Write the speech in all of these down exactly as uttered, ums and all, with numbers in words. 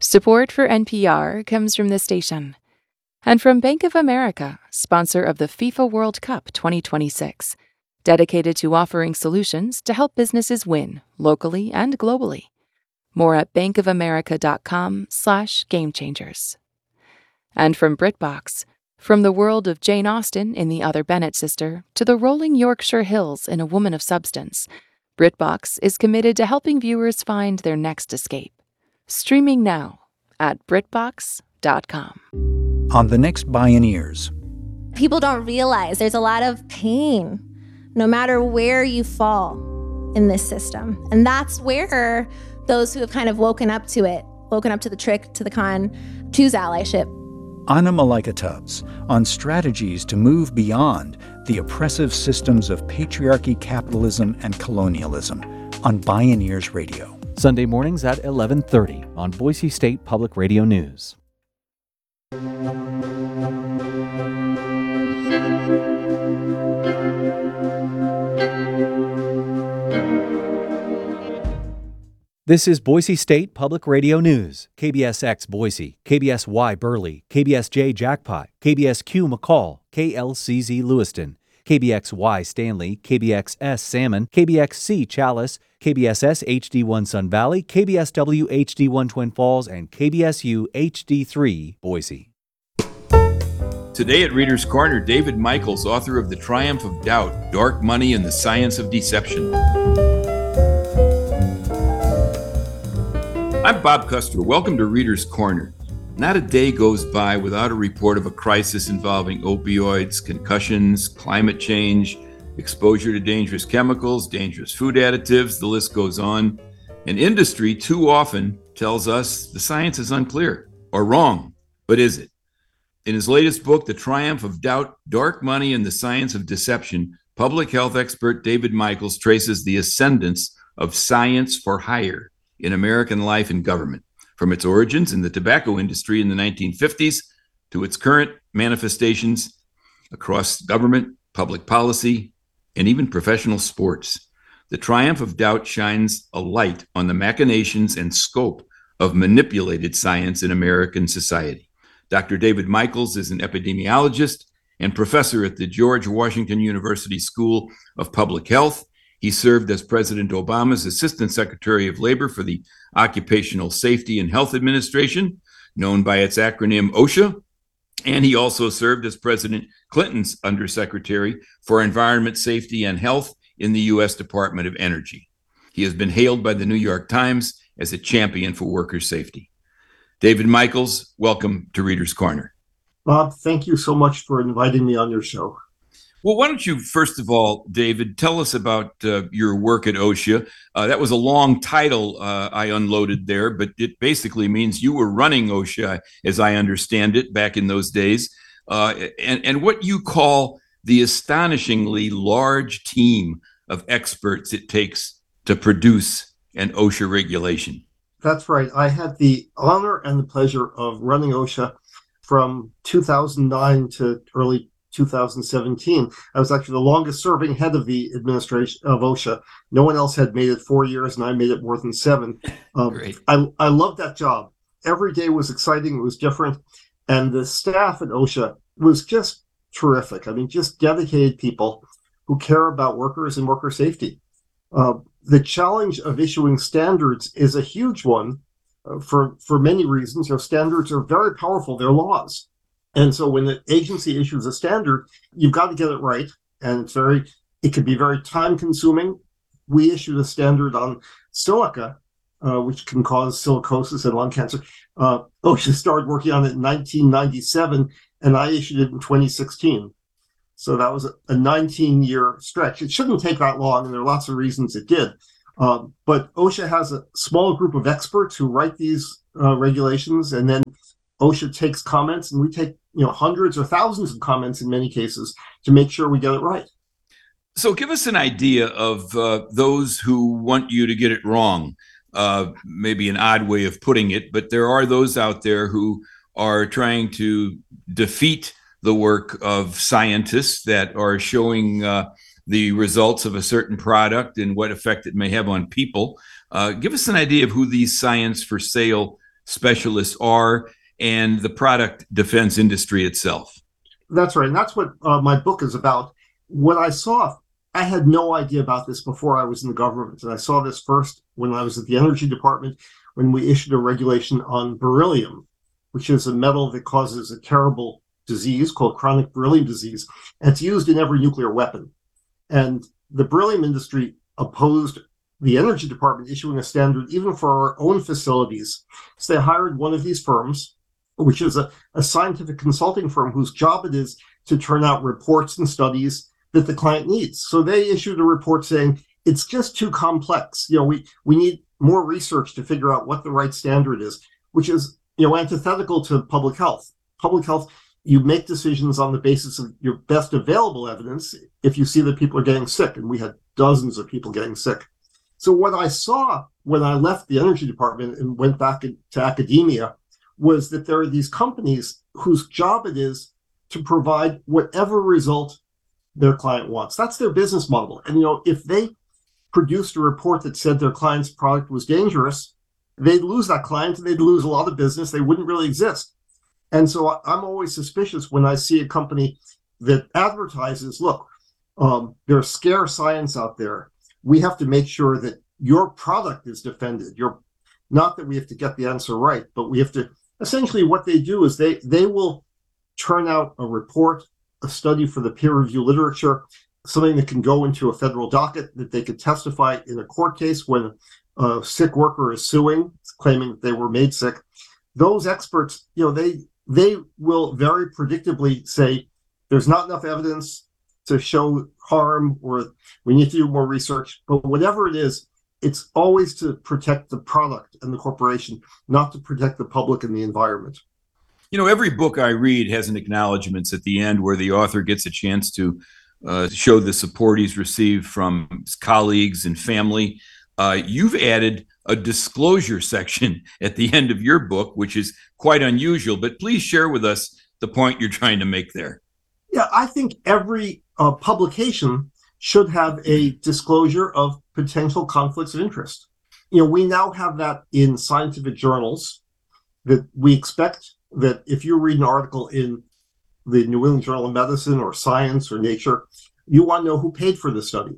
Support for N P R comes from this station and from Bank of America, sponsor of the FIFA World Cup twenty twenty-six, dedicated to offering solutions to help businesses win locally and globally. More at bankofamerica.com slash game changers. And from BritBox, from the world of Jane Austen in The Other Bennet Sister to the rolling Yorkshire Hills in A Woman of Substance, BritBox is committed to helping viewers find their next escape. Streaming now at britbox dot com. On the next Bioneers. People don't realize there's a lot of pain, no matter where you fall in this system. And that's where those who have kind of woken up to it, woken up to the trick, to the con, choose allyship. Anna Malika Tubbs on strategies to move beyond the oppressive systems of patriarchy, capitalism, and colonialism on Bioneers Radio. Sunday mornings at eleven thirty on Boise State Public Radio News. This is Boise State Public Radio News. K B S X Boise, K B S Y Burley, K B S J Jackpot, K B S Q McCall, K L C Z Lewiston, K B X Y Stanley, K B X S Salmon, K B X C Chalice, K B S S H D one Sun Valley, K B S W H D one Twin Falls, and K B S U H D three Boise. Today at Reader's Corner, David Michaels, author of The Triumph of Doubt, Dark Money and the Science of Deception. I'm Bob Custer. Welcome to Reader's Corner. Not a day goes by without a report of a crisis involving opioids, concussions, climate change, exposure to dangerous chemicals, dangerous food additives, the list goes on. And industry too often tells us the science is unclear or wrong, but is it? In his latest book, The Triumph of Doubt, Dark Money and the Science of Deception, public health expert David Michaels traces the ascendance of science for hire in American life and government, from its origins in the tobacco industry in the nineteen fifties to its current manifestations across government, public policy, and even professional sports. The Triumph of Doubt shines a light on the machinations and scope of manipulated science in American society. Doctor David Michaels is an epidemiologist and professor at the George Washington University School of Public Health. He served as President Obama's Assistant Secretary of Labor for the Occupational Safety and Health Administration, known by its acronym OSHA. And he also served as President Clinton's Undersecretary for Environment, Safety, and Health in the U S Department of Energy. He has been hailed by the New York Times as a champion for worker safety. David Michaels, welcome to Reader's Corner. Bob, thank you so much for inviting me on your show. Well, why don't you, first of all, David, tell us about uh, your work at OSHA. Uh, that was a long title uh, I unloaded there, but it basically means you were running OSHA, as I understand it, back in those days, uh, and, and what you call the astonishingly large team of experts it takes to produce an OSHA regulation. That's right. I had the honor and the pleasure of running OSHA from two thousand nine to early two thousand seventeen. I was actually the longest serving head of the administration of OSHA. No one else had made it four years, and I made it more than seven. Um, Great. I, I loved that job. Every day was exciting. It was different. And the staff at OSHA was just terrific. I mean, just dedicated people who care about workers and worker safety. Uh, the challenge of issuing standards is a huge one uh, for, for many reasons. You know, standards are very powerful. They're laws. And so when the agency issues a standard, you've got to get it right. And it's very, it can be very time consuming. We issued a standard on silica, uh, which can cause silicosis and lung cancer. Uh, OSHA started working on it in nineteen ninety-seven, and I issued it in twenty sixteen. So that was a nineteen-year stretch. It shouldn't take that long, and there are lots of reasons it did. Um, but OSHA has a small group of experts who write these uh, regulations, and then OSHA takes comments, and we take you know hundreds or thousands of comments in many cases to make sure we get it right. So give us an idea of uh, those who want you to get it wrong. Uh, maybe an odd way of putting it, but there are those out there who are trying to defeat the work of scientists that are showing uh, the results of a certain product and what effect it may have on people. Uh, give us an idea of who these science for sale specialists are and the product defense industry itself. That's right. And that's what uh, my book is about. What I saw, I had no idea about this before I was in the government. And I saw this first when I was at the Energy Department, when we issued a regulation on beryllium, which is a metal that causes a terrible disease called chronic beryllium disease. And it's used in every nuclear weapon. And the beryllium industry opposed the Energy Department issuing a standard even for our own facilities. So they hired one of these firms, which is a, a scientific consulting firm whose job it is to turn out reports and studies that the client needs. So they issued a report saying it's just too complex. You know, we, we need more research to figure out what the right standard is, which is, you know, antithetical to public health. Public health, you make decisions on the basis of your best available evidence if you see that people are getting sick, and we had dozens of people getting sick. So what I saw when I left the Energy Department and went back to academia was that there are these companies whose job it is to provide whatever result their client wants. That's their business model. And, you know, if they produced a report that said their client's product was dangerous, they'd lose that client and they'd lose a lot of business. They wouldn't really exist. And so I'm always suspicious when I see a company that advertises, look, um, there's scarce science out there. We have to make sure that your product is defended. Your, not that we have to get the answer right, but we have to, essentially what they do is they, they will turn out a report, a study for the peer review literature, something that can go into a federal docket that they could testify in a court case when a sick worker is suing, claiming that they were made sick. Those experts, you know, they they will very predictably say there's not enough evidence to show harm, or we need to do more research. But whatever it is, it's always to protect the product and the corporation, not to protect the public and the environment. You know, every book I read has an acknowledgments at the end where the author gets a chance to uh, show the support he's received from his colleagues and family. Uh, you've added a disclosure section at the end of your book, which is quite unusual, but please share with us the point you're trying to make there. Yeah, I think every uh, publication should have a disclosure of potential conflicts of interest. You know, we now have that in scientific journals, that we expect that if you read an article in the New England Journal of Medicine or Science or Nature, you want to know who paid for the study.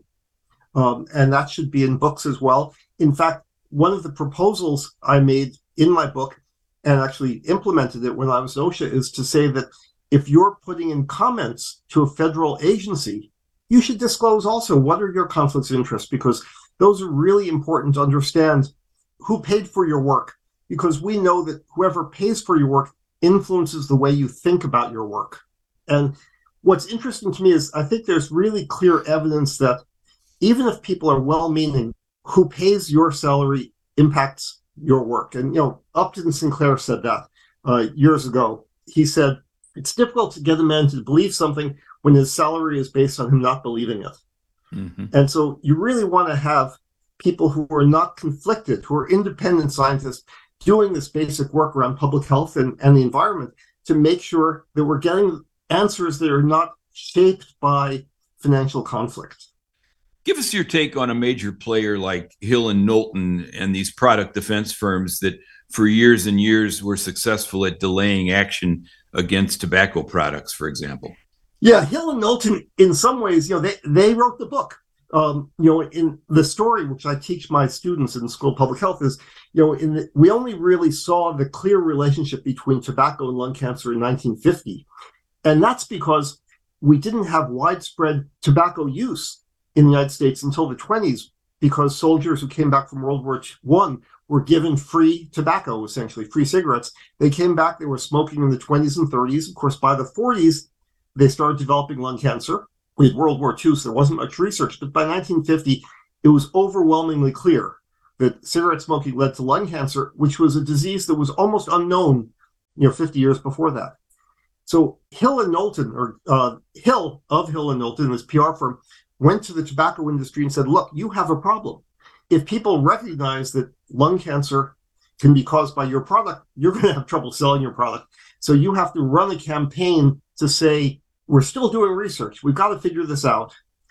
Um, and that should be in books as well. In fact, one of the proposals I made in my book, and actually implemented it when I was at OSHA, is to say that if you're putting in comments to a federal agency, you should disclose also what are your conflicts of interest, because those are really important to understand who paid for your work, because we know that whoever pays for your work influences the way you think about your work. And what's interesting to me is I think there's really clear evidence that even if people are well-meaning, who pays your salary impacts your work. And, you know, Upton Sinclair said that uh, years ago. He said, it's difficult to get a man to believe something when his salary is based on him not believing it. Mm-hmm. And so you really want to have people who are not conflicted, who are independent scientists doing this basic work around public health and, and the environment to make sure that we're getting answers that are not shaped by financial conflict. Give us your take on a major player like Hill and Knowlton and these product defense firms that for years and years were successful at delaying action against tobacco products, for example. Yeah, Hill and Knowlton, in some ways, you know, they, they wrote the book. Um, you know, in the story, which I teach my students in the School of Public Health, is, you know, in the, we only really saw the clear relationship between tobacco and lung cancer in nineteen fifty. And that's because we didn't have widespread tobacco use in the United States until the twenties, because soldiers who came back from World War One were given free tobacco, essentially free cigarettes. They came back, they were smoking in the twenties and thirties. Of course, by the forties, they started developing lung cancer. We had World War Two, so there wasn't much research. But by nineteen fifty, it was overwhelmingly clear that cigarette smoking led to lung cancer, which was a disease that was almost unknown, you know, fifty years before that. So Hill and Knowlton, or uh, Hill of Hill and Knowlton, this P R firm, went to the tobacco industry and said, look, you have a problem. If people recognize that lung cancer can be caused by your product, you're going to have trouble selling your product. So you have to run a campaign to say, we're still doing research. We've got to figure this out.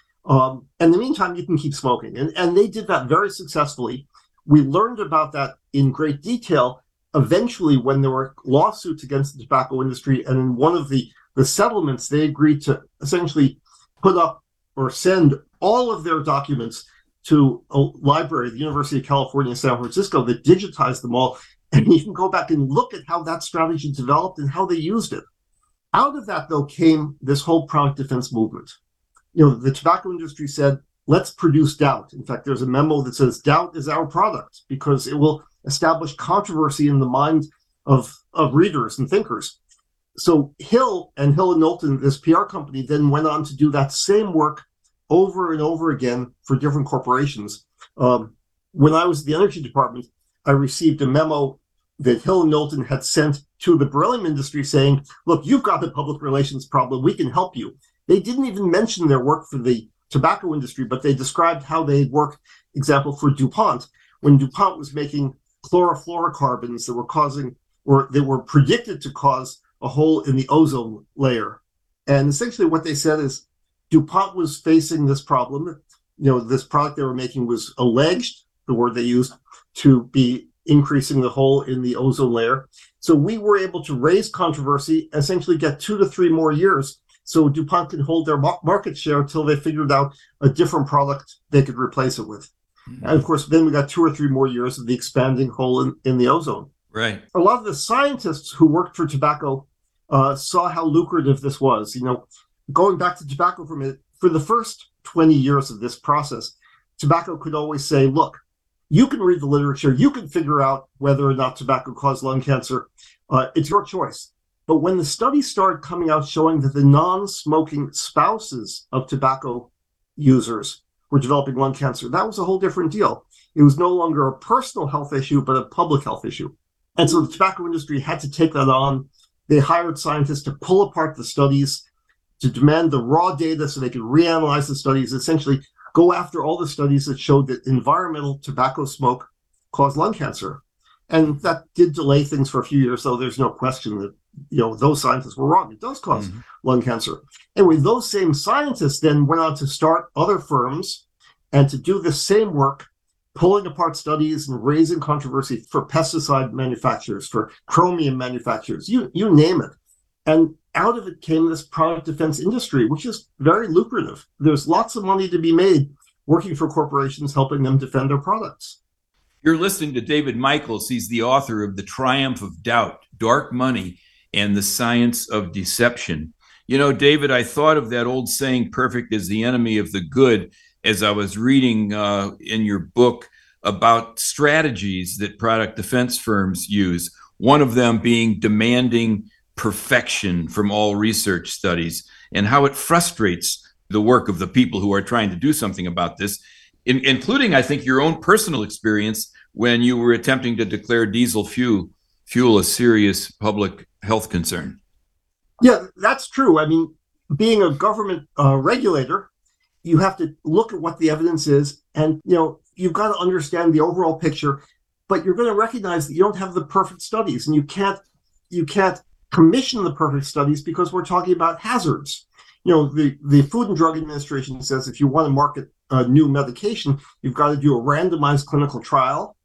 Um, and in the meantime, you can keep smoking. And, and they did that very successfully. We learned about that in great detail eventually, when there were lawsuits against the tobacco industry, and in one of the, the settlements, they agreed to essentially put up or send all of their documents to a library, the University of California, San Francisco, that digitized them all. And you can go back and look at how that strategy developed and how they used it. Out of that, though, came this whole product defense movement. You know, the tobacco industry said, let's produce doubt. In fact, there's a memo that says doubt is our product because it will establish controversy in the mind of, of readers and thinkers. So Hill and Hill and Knowlton, this P R company, then went on to do that same work over and over again for different corporations. Um, when I was at the energy department, I received a memo that Hill and Knowlton had sent to the beryllium industry saying, look, you've got the public relations problem, we can help you. They didn't even mention their work for the tobacco industry, but they described how they worked, example, for DuPont, when DuPont was making chlorofluorocarbons that were causing, or they were predicted to cause a hole in the ozone layer. And essentially what they said is, DuPont was facing this problem. You know, this product they were making was alleged, the word they used, to be increasing the hole in the ozone layer. So we were able to raise controversy, essentially get two to three more years so DuPont could hold their market share until they figured out a different product they could replace it with. Mm-hmm. And of course, then we got two or three more years of the expanding hole in, in the ozone. Right. A lot of the scientists who worked for tobacco uh, saw how lucrative this was. You know, going back to tobacco for a minute, for the first twenty years of this process, tobacco could always say, look, you can read the literature, you can figure out whether or not tobacco caused lung cancer. Uh, it's your choice. But when the studies started coming out showing that the non-smoking spouses of tobacco users were developing lung cancer, that was a whole different deal. It was no longer a personal health issue, but a public health issue. And so the tobacco industry had to take that on. They hired scientists to pull apart the studies, to demand the raw data so they could reanalyze the studies, essentially go after all the studies that showed that environmental tobacco smoke caused lung cancer. And that did delay things for a few years, though there's no question that, you know, those scientists were wrong. It does cause mm-hmm. lung cancer. Anyway, those same scientists then went on to start other firms and to do the same work, pulling apart studies and raising controversy for pesticide manufacturers, for chromium manufacturers, you, you name it. And out of it came this product defense industry, which is very lucrative. There's lots of money to be made working for corporations, helping them defend their products. You're listening to David Michaels. He's the author of The Triumph of Doubt, Dark Money, and the Science of Deception. You know, David, I thought of that old saying, perfect is the enemy of the good, as I was reading uh, in your book about strategies that product defense firms use, one of them being demanding perfection from all research studies, and how it frustrates the work of the people who are trying to do something about this, in, including, I think, your own personal experience when you were attempting to declare diesel fuel, fuel a serious public health concern. Yeah, that's true. I mean, being a government uh, regulator, you have to look at what the evidence is, and, you know, you've got to understand the overall picture, but you're going to recognize that you don't have the perfect studies, and you can't, you can't commission the perfect studies because we're talking about hazards. You know, the, the Food and Drug Administration says if you want to market a new medication, you've got to do a randomized clinical trial,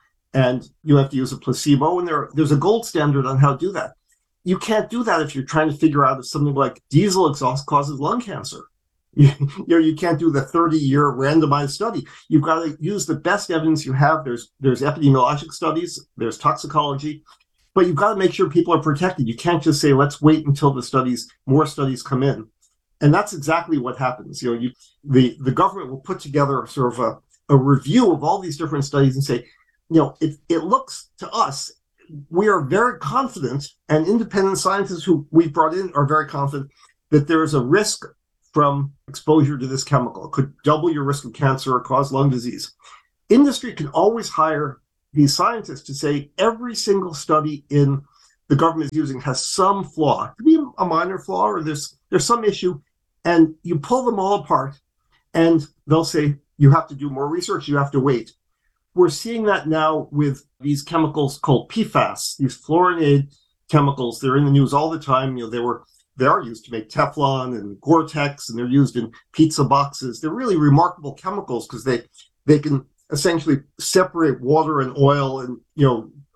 and you have to use a placebo, and there, there's a gold standard on how to do that. You can't do that if you're trying to figure out if something like diesel exhaust causes lung cancer. You, you know, you can't do the thirty-year randomized study. You've got to use the best evidence you have. There's there's epidemiologic studies, there's toxicology, but you've got to make sure people are protected. You can't just say, let's wait until the studies, more studies come in. And that's exactly what happens. You know, you, the, the government will put together sort of a, a review of all these different studies and say, you know, it, it looks to us, we are very confident, and independent scientists who we've brought in are very confident that there is a risk from exposure to this chemical. It could double your risk of cancer or cause lung disease. Industry can always hire these scientists to say every single study in the government is using has some flaw. It could be a minor flaw, or there's there's some issue, and you pull them all apart, and they'll say, you have to do more research, you have to wait. We're seeing that now with these chemicals called P FAS, these fluorinated chemicals. They're in the news all the time. You know, they were they are used to make Teflon and Gore-Tex, and they're used in pizza boxes. They're really remarkable chemicals because they they can essentially separate water and oil, and, you know,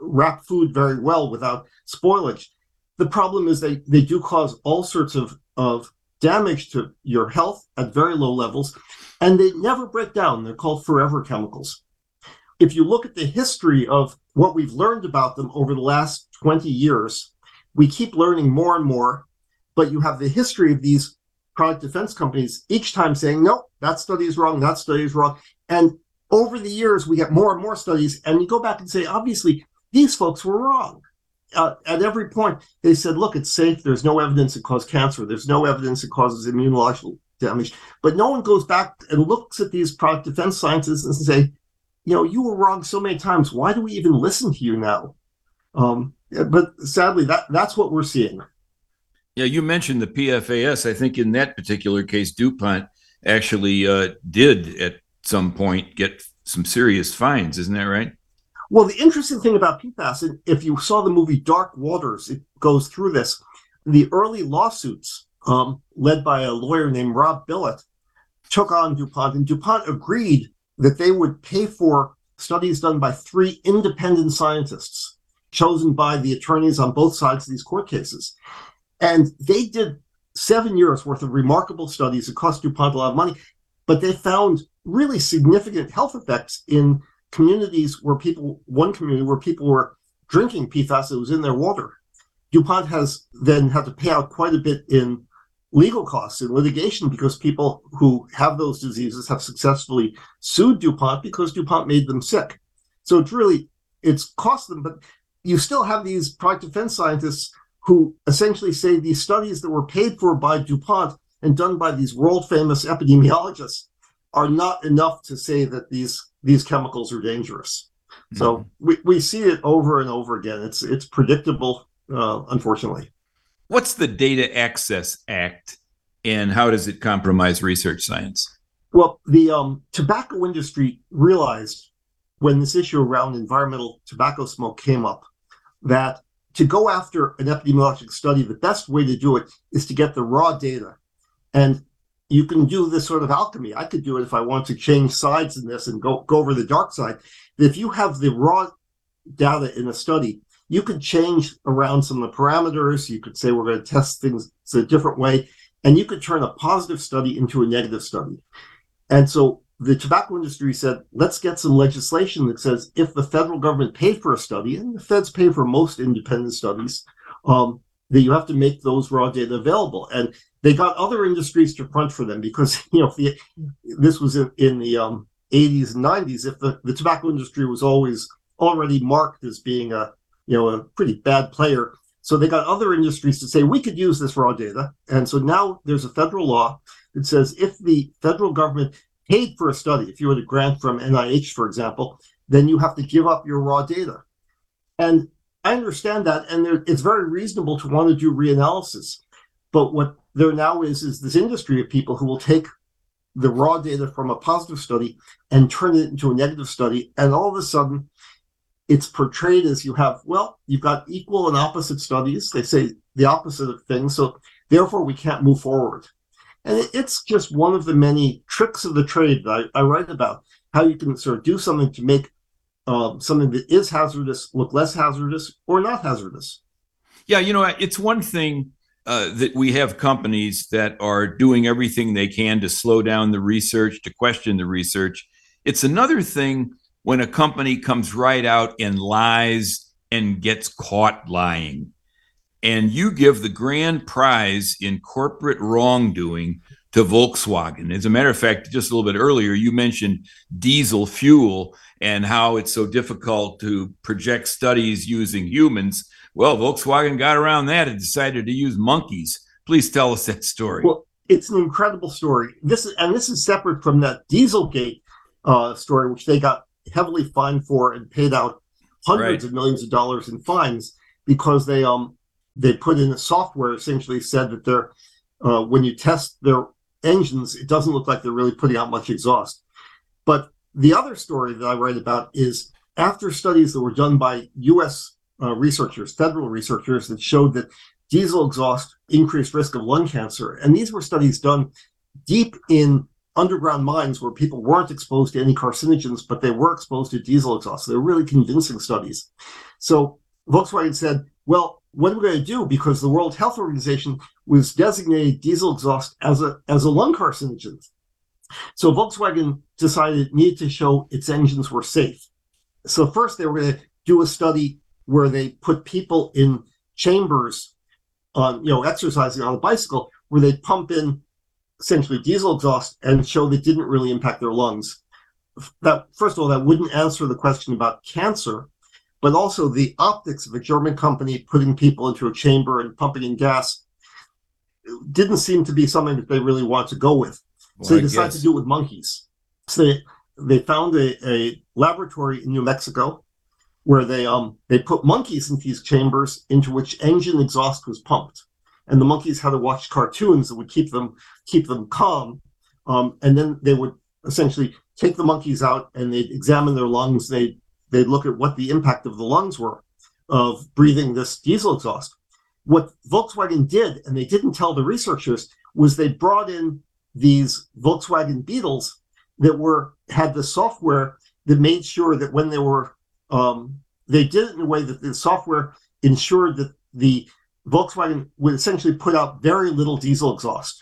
wrap food very well without spoilage. The problem is they, they do cause all sorts of, of damage to your health at very low levels, and they never break down. They're called forever chemicals. If you look at the history of what we've learned about them over the last twenty years, we keep learning more and more, but you have the history of these product defense companies each time saying, no, that study is wrong, that study is wrong. And over the years, we get more and more studies, and you go back and say, obviously, these folks were wrong. Uh, at every point, they said, look, it's safe. There's no evidence it causes cancer. There's no evidence it causes immunological damage. But no one goes back and looks at these product defense scientists and say, you know, you were wrong so many times. Why do we even listen to you now? Um, but sadly, that that's what we're seeing. Yeah, you mentioned the P F A S. I think in that particular case, DuPont actually uh, did at some point get some serious fines. Isn't that right? Well, the interesting thing about P FAS, if you saw the movie Dark Waters, it goes through this. The early lawsuits um, led by a lawyer named Rob Billet took on DuPont, and DuPont agreed that they would pay for studies done by three independent scientists chosen by the attorneys on both sides of these court cases. And they did seven years worth of remarkable studies. It cost DuPont a lot of money, but they found really significant health effects in communities where people, one community where people were drinking P FAS that was in their water. DuPont has then had to pay out quite a bit in legal costs in litigation because people who have those diseases have successfully sued DuPont because DuPont made them sick. So it's really, it's cost them, but you still have these product defense scientists who essentially say these studies that were paid for by DuPont and done by these world famous epidemiologists are not enough to say that these these chemicals are dangerous. Mm-hmm. So we, we see it over and over again. It's it's predictable, uh, unfortunately. What's the Data Access Act, and how does it compromise research science? Well, the um, tobacco industry realized when this issue around environmental tobacco smoke came up that to go after an epidemiologic study, the best way to do it is to get the raw data. And you can do this sort of alchemy. I could do it if I want to change sides in this and go, go over the dark side. If you have the raw data in a study, you could change around some of the parameters. You could say we're going to test things a different way, and you could turn a positive study into a negative study. And so the tobacco industry said, let's get some legislation that says if the federal government paid for a study, and the feds pay for most independent studies, um, that you have to make those raw data available. And they got other industries to front for them because, you know, if the, this was in, in the um, eighties and nineties, if the, the tobacco industry was always already marked as being a, you know, a pretty bad player. So they got other industries to say, we could use this raw data. And so now there's a federal law that says if the federal government paid for a study, if you were to grant from N I H, for example, then you have to give up your raw data. And I understand that, and there, it's very reasonable to want to do reanalysis. But what there now is, is this industry of people who will take the raw data from a positive study and turn it into a negative study. And all of a sudden, it's portrayed as you have, well, you've got equal and opposite studies. They say the opposite of things. So therefore, we can't move forward. And it's just one of the many tricks of the trade that I, I write about, how you can sort of do something to make um, something that is hazardous look less hazardous or not hazardous. Yeah, you know, it's one thing uh, that we have companies that are doing everything they can to slow down the research, to question the research. It's another thing when a company comes right out and lies and gets caught lying. And you give the grand prize in corporate wrongdoing to Volkswagen. As a matter of fact, just a little bit earlier, you mentioned diesel fuel and how it's so difficult to project studies using humans. Well, Volkswagen got around that and decided to use monkeys. Please tell us that story. Well, it's an incredible story. This is, and this is separate from that Dieselgate uh, story, which they got heavily fined for and paid out hundreds right. of millions of dollars in fines because they um they put in a software essentially said that they're uh, when you test their engines, it doesn't look like they're really putting out much exhaust. But the other story that I write about is after studies that were done by U S uh, researchers, federal researchers, that showed that diesel exhaust increased risk of lung cancer. And these were studies done deep in underground mines where people weren't exposed to any carcinogens, but they were exposed to diesel exhaust. They were really convincing studies. So Volkswagen said, well, what are we going to do? Because the World Health Organization was designated diesel exhaust as a as a lung carcinogen. So Volkswagen decided it needed to show its engines were safe. So first they were going to do a study where they put people in chambers on, you know, exercising on a bicycle, where they pump in essentially diesel exhaust and show that didn't really impact their lungs. That, first of all, that wouldn't answer the question about cancer, but also the optics of a German company putting people into a chamber and pumping in gas didn't seem to be something that they really want to go with. Well, so they I decided guess. to do it with monkeys. So they they found a, a laboratory in New Mexico where they um they put monkeys in these chambers into which engine exhaust was pumped, and the monkeys had to watch cartoons that would keep them keep them calm, um, and then they would essentially take the monkeys out and they'd examine their lungs. They they'd look at what the impact of the lungs were of breathing this diesel exhaust. What Volkswagen did, and they didn't tell the researchers, was they brought in these Volkswagen Beetles that were had the software that made sure that when they were um, they did it in a way that the software ensured that the Volkswagen would essentially put out very little diesel exhaust.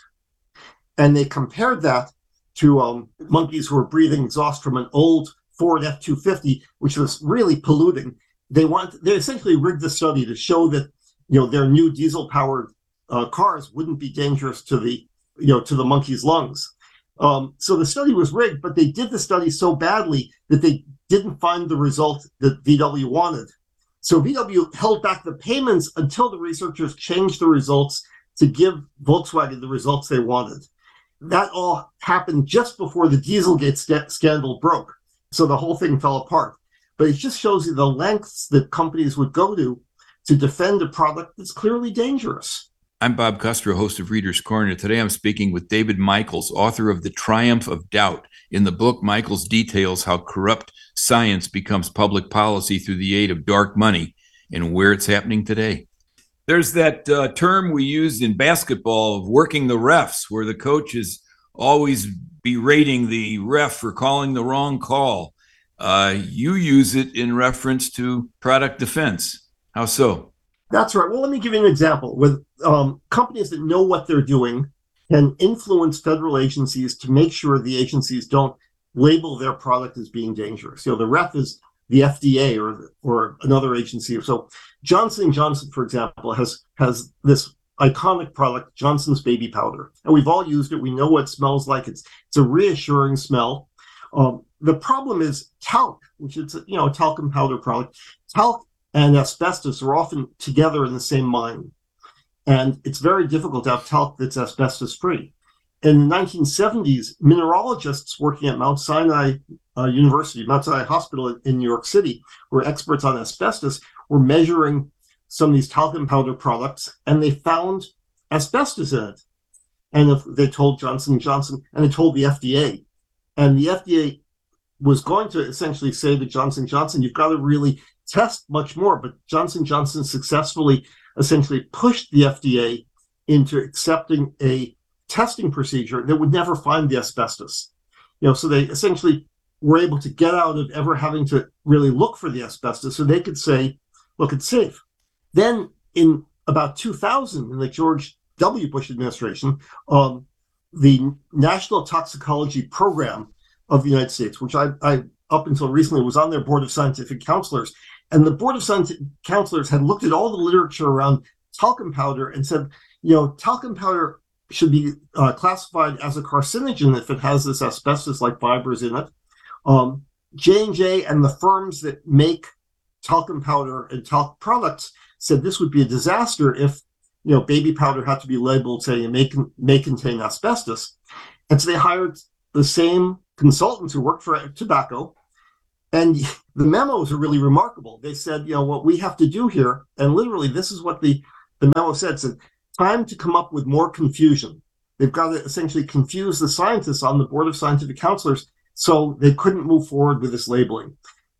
And they compared that to um, monkeys who were breathing exhaust from an old Ford F two fifty, which was really polluting. They want they essentially rigged the study to show that, you know, their new diesel-powered uh, cars wouldn't be dangerous to the you know to the monkeys' lungs. Um, so the study was rigged, but they did the study so badly that they didn't find the result that V W wanted. So V W held back the payments until the researchers changed the results to give Volkswagen the results they wanted. That all happened just before the Dieselgate st- scandal broke. So the whole thing fell apart. But it just shows you the lengths that companies would go to to defend a product that's clearly dangerous. I'm Bob Custro, host of Reader's Corner. Today I'm speaking with David Michaels, author of The Triumph of Doubt. In the book, Michaels details how corrupt science becomes public policy through the aid of dark money and where it's happening today. There's that uh, term we used in basketball of working the refs, where the coach is always berating the ref for calling the wrong call. Uh, you use it in reference to product defense. How so? That's right. Well, let me give you an example. With um, companies that know what they're doing can influence federal agencies to make sure the agencies don't label their product as being dangerous. You know, the ref is the F D A or or another agency. So Johnson and Johnson, for example, has has this iconic product, Johnson's Baby Powder, and we've all used it. We know what it smells like. It's it's a reassuring smell. Um, the problem is talc, which is you know a talcum powder product. Talc and asbestos are often together in the same mine. And it's very difficult to have talc that's asbestos-free. In the nineteen seventies, mineralogists working at Mount Sinai uh, University, Mount Sinai Hospital in New York City, who were experts on asbestos, were measuring some of these talcum powder products, and they found asbestos in it. And if they told Johnson and Johnson, and they told the F D A. And the F D A was going to essentially say to Johnson and Johnson, you've got to really test much more, but Johnson and Johnson successfully essentially pushed the F D A into accepting a testing procedure that would never find the asbestos. You know, so they essentially were able to get out of ever having to really look for the asbestos, so they could say, look, it's safe. Then in about two thousand, in the George W. Bush administration, um, the National Toxicology Program of the United States, which I, I up until recently was on their board of scientific counselors, and the board of scientific counselors had looked at all the literature around talcum powder and said, you know, talcum powder should be uh, classified as a carcinogen if it has this asbestos-like fibers in it. Um, J and J and the firms that make talcum powder and talc products said this would be a disaster if, you know, baby powder had to be labeled saying it may, con- may contain asbestos. And so they hired the same consultants who worked for tobacco. And the memos are really remarkable. They said, you know, what we have to do here, and literally this is what the, the memo said, said, time to come up with more confusion. They've got to essentially confuse the scientists on the board of scientific counselors so they couldn't move forward with this labeling.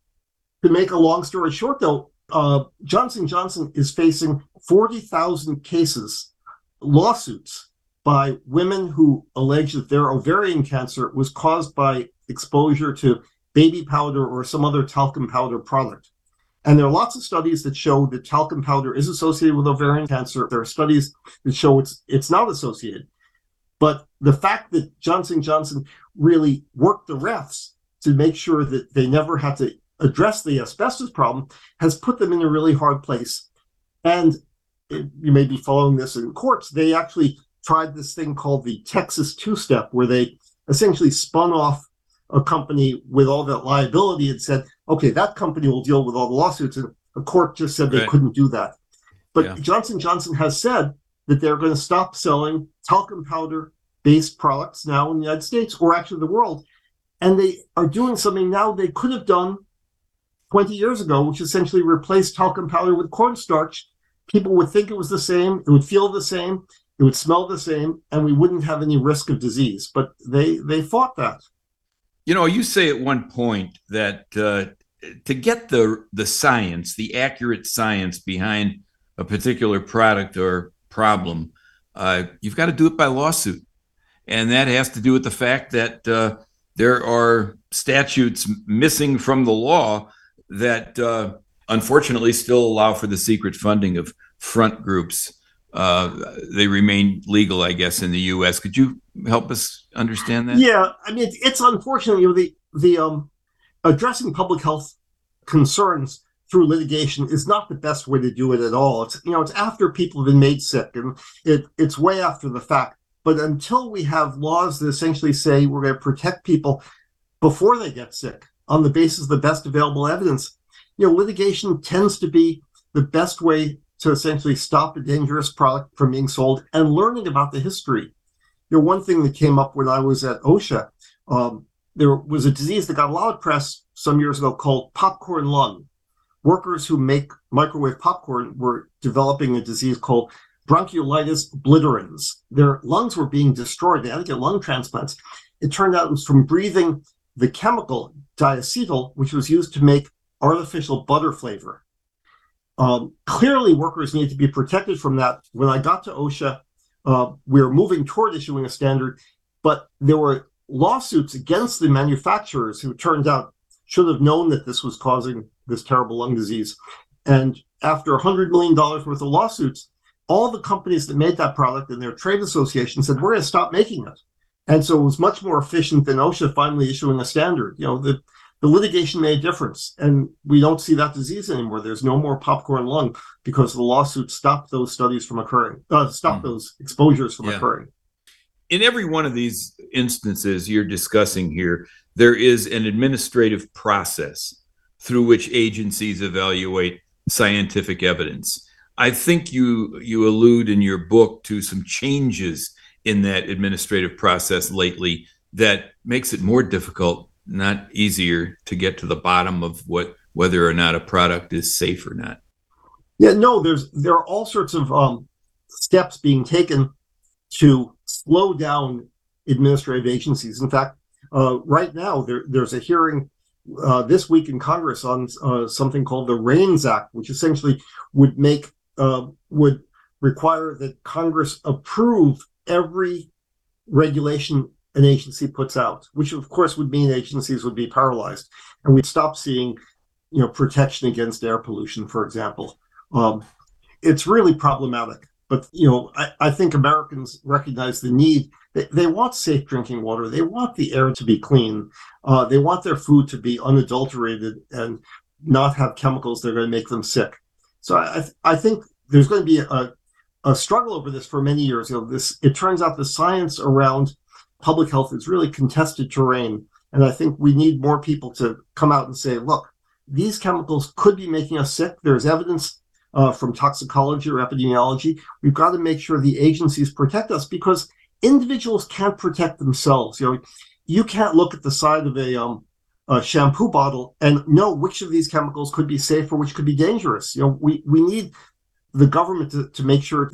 To make a long story short, though, uh, Johnson and Johnson is facing forty thousand cases, lawsuits, by women who allege that their ovarian cancer was caused by exposure to baby powder or some other talcum powder product. And there are lots of studies that show that talcum powder is associated with ovarian cancer. There are studies that show it's it's not associated. But the fact that Johnson and Johnson really worked the refs to make sure that they never had to address the asbestos problem has put them in a really hard place. And it, you may be following this in courts. They actually tried this thing called the Texas two-step, where they essentially spun off a company with all that liability and said, okay, that company will deal with all the lawsuits. And the court just said they Right. couldn't do that. But Yeah. Johnson and Johnson has said that they're going to stop selling talcum powder-based products now in the United States, or actually the world. And they are doing something now they could have done twenty years ago, which essentially replaced talcum powder with cornstarch. People would think it was the same, it would feel the same, it would smell the same, and we wouldn't have any risk of disease. But they they fought that. You know, you say at one point that uh, to get the the science, the accurate science behind a particular product or problem, uh, you've got to do it by lawsuit. And that has to do with the fact that uh, there are statutes missing from the law that uh, unfortunately still allow for the secret funding of front groups. Uh, they remain legal, I guess, in the U S. Could you help us understand that? Yeah, I mean, it's, it's unfortunate, you know, the the um, addressing public health concerns through litigation is not the best way to do it at all. It's, you know, it's after people have been made sick, and it it's way after the fact. But until we have laws that essentially say we're going to protect people before they get sick on the basis of the best available evidence, you know, litigation tends to be the best way to essentially stop a dangerous product from being sold, and learning about the history. You know, one thing that came up when I was at OSHA, um, there was a disease that got a lot of press some years ago called popcorn lung. Workers who make microwave popcorn were developing a disease called bronchiolitis obliterans. Their lungs were being destroyed. They had to get lung transplants. It turned out it was from breathing the chemical diacetyl, which was used to make artificial butter flavor. Um, clearly, workers need to be protected from that. When I got to OSHA, uh, we were moving toward issuing a standard, but there were lawsuits against the manufacturers who turned out should have known that this was causing this terrible lung disease. And after one hundred million dollars worth of lawsuits, all the companies that made that product and their trade association said, we're going to stop making it. And so it was much more efficient than OSHA finally issuing a standard. You know, the, the litigation made a difference, and we don't see that disease anymore. There's no more popcorn lung because the lawsuit stopped those studies from occurring, uh, stopped mm. those exposures from yeah. occurring. In every one of these instances you're discussing here, there is an administrative process through which agencies evaluate scientific evidence. I think you you allude in your book to some changes in that administrative process lately that makes it more difficult, not easier, to get to the bottom of what whether or not a product is safe or not. Yeah, no, there's there are all sorts of um, steps being taken to slow down administrative agencies. In fact, uh, right now there, there's a hearing uh, this week in Congress on uh, something called the RAINS Act, which essentially would make uh, would require that Congress approve every regulation an agency puts out, which of course would mean agencies would be paralyzed, and we'd stop seeing, you know, protection against air pollution, for example. Um, it's really problematic. But, you know, I, I think Americans recognize the need. They, they want safe drinking water. They want the air to be clean. Uh, they want their food to be unadulterated and not have chemicals that are going to make them sick. So I, I think there's going to be a, a struggle over this for many years. You know, this, it turns out the science around public health is really contested terrain. And I think we need more people to come out and say, look, these chemicals could be making us sick. There's evidence Uh, from toxicology or epidemiology. We've got to make sure the agencies protect us, because individuals can't protect themselves. You know, you can't look at the side of a, um, a shampoo bottle and know which of these chemicals could be safe or which could be dangerous. You know, we, we need the government to, to make sure